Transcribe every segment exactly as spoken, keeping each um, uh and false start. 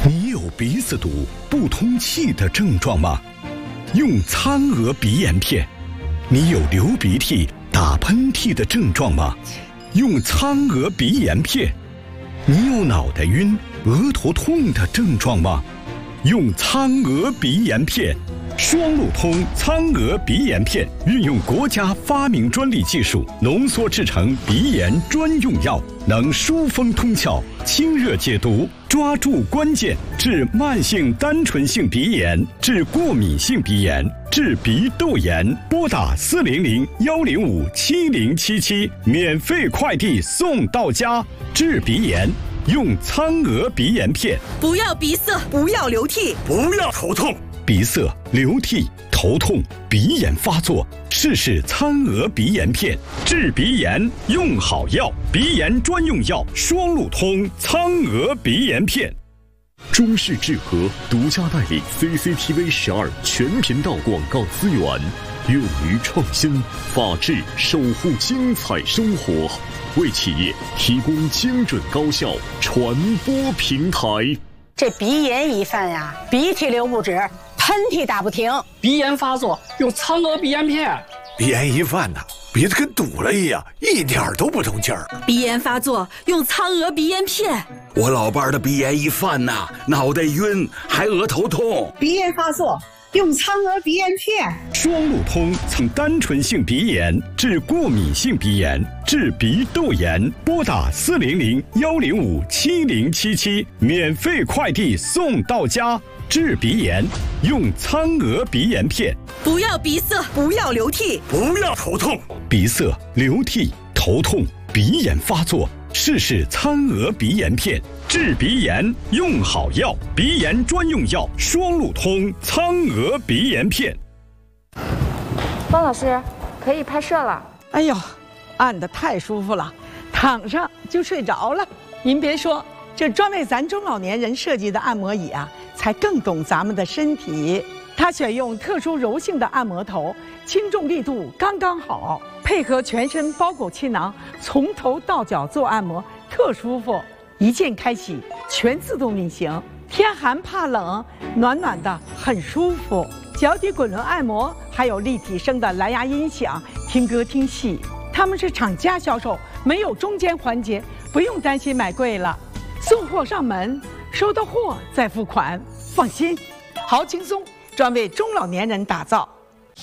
你有鼻子堵、不通气的症状吗？用苍鹅鼻炎片。你有流鼻涕、打喷嚏的症状吗？用苍鹅鼻炎片。你有脑袋晕、额头痛的症状吗？用苍鹅鼻炎片。双路通苍鹅鼻炎片运用国家发明专利技术浓缩制成鼻炎专用药，能疏风通窍、清热解毒，抓住关键，治慢性单纯性鼻炎，治过敏性鼻炎，治鼻窦炎。拨打四零零幺零五七零七七，免费快递送到家。治鼻炎用苍鹅鼻炎片。 不要鼻塞， 不要流涕， 不要头痛。 鼻塞、流涕、头痛、鼻炎发作，试试苍鹅鼻炎片。治鼻炎用好药，鼻炎专用药双路通苍鹅鼻炎片。 中视智和独家代理 C C T V 十二全频道广告资源，勇于创新，法治守护精彩生活，为企业提供精准高效传播平台。 这鼻炎一犯呀，鼻涕流不止，喷嚏打不停， 鼻炎发作用苍鹅鼻炎片。 鼻炎一犯呐，鼻子跟堵了一样，一点都不通气儿。 鼻炎发作用苍鹅鼻炎片。 我老伴儿的鼻炎一犯呐，脑袋晕，还额头痛。 鼻炎发作用苍鹅鼻炎片。 双路通曾单纯性鼻炎，治过敏性鼻炎，治鼻窦炎。拨打四零零幺零五七零七七，免费快递送到家。治鼻炎用苍鹅鼻炎片。 不要鼻塞， 不要流涕， 不要头痛。 鼻塞、流涕、头痛、鼻炎发作，试试苍鹅鼻炎片。治鼻炎用好药，鼻炎专用药双路通苍鹅鼻炎片。 方老师，可以拍摄了。 哎呦，按得太舒服了，躺上就睡着了。您别说，这专为咱中老年人设计的按摩椅啊，才更懂咱们的身体。它选用特殊柔性的按摩头，轻重力度刚刚好，配合全身包裹气囊，从头到脚做按摩，特舒服。一键开启，全自动运行，天寒怕冷，暖暖的，很舒服。脚底滚轮按摩，还有立体声的蓝牙音响，听歌听戏。他们是厂家销售，没有中间环节，不用担心买贵了。送货上门，收到货再付款，放心，好轻松，专为中老年人打造。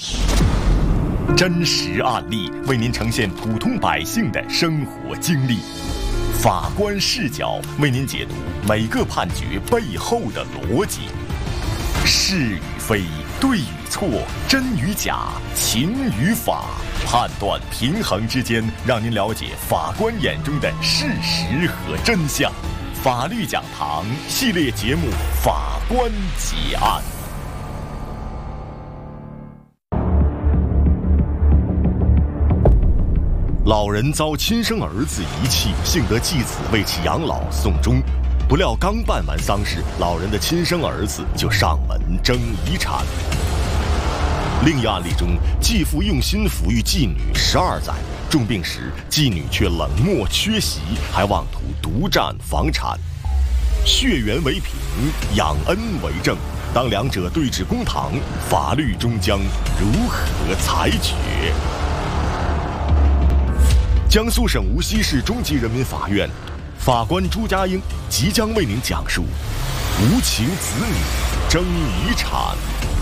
真实案例为您呈现普通百姓的生活经历，法官视角为您解读每个判决背后的逻辑，是与非，对与错，真与假，情与法，判断平衡之间，让您了解法官眼中的事实和真相。法律讲堂系列节目《法官解案》。老人遭亲生儿子遗弃，幸得继子为其养老送终，不料刚办完丧事，老人的亲生儿子就上门争遗产。另一案例中，继父用心抚育继女十二载，重病时继女却冷漠缺席，还妄图独占房产。血缘为凭，养恩为证，当两者对峙公堂，法律终将如何裁决？江苏省无锡市中级人民法院法官朱家英即将为您讲述无情子女争遗产。